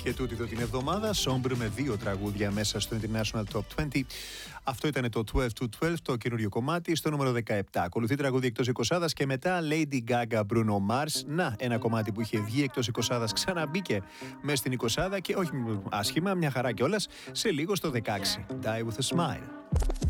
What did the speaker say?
και τούτη εδώ την εβδομάδα. Sombre με 2 τραγούδια μέσα στο International Top 20. Αυτό ήταν το 12 to 12, το καινούριο κομμάτι, στο νούμερο 17. Ακολουθεί τραγούδι εκτός 20 και μετά Lady Gaga, Bruno Mars. Να, ένα κομμάτι που είχε βγει εκτός 20, ξαναμπήκε μέσα στην 20 και όχι άσχημα, μια χαρά κιόλας, σε λίγο στο 16. Die with a Smile.